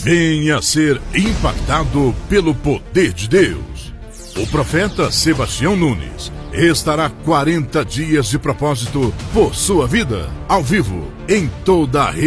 Venha ser impactado pelo poder de Deus. O profeta Sebastião Nunes estará 40 dias de propósito por sua vida, ao vivo, em toda a rede.